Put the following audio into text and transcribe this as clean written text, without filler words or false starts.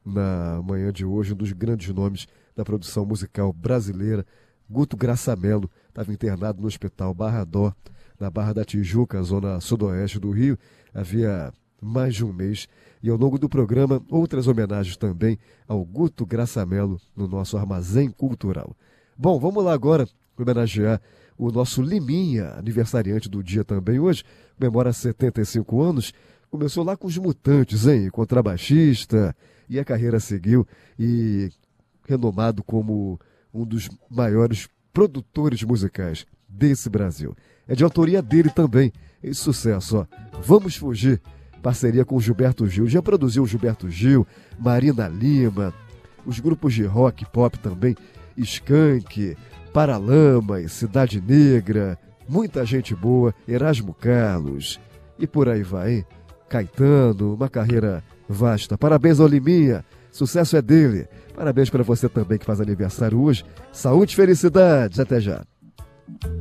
na manhã de hoje, um dos grandes nomes da produção musical brasileira, Guto Graçamelo, estava internado no Hospital Barra D'Or, na Barra da Tijuca, zona sudoeste do Rio, havia mais de um mês. E ao longo do programa, outras homenagens também ao Guto Graçamelo no nosso Armazém Cultural. Bom, vamos lá agora homenagear o nosso Liminha, aniversariante do dia também hoje, comemora 75 anos, começou lá com os Mutantes, hein? Contrabaixista, e a carreira seguiu, e renomado como um dos maiores produtores musicais desse Brasil. É de autoria dele também, esse sucesso, ó. Vamos Fugir, parceria com o Gilberto Gil. Já produziu o Gilberto Gil, Marina Lima, os grupos de rock pop também, Skank, Paralamas, Cidade Negra, muita gente boa, Erasmo Carlos, e por aí vai, hein? Caetano, uma carreira vasta. Parabéns ao Liminha, sucesso é dele. Parabéns para você também que faz aniversário hoje. Saúde e felicidades, até já.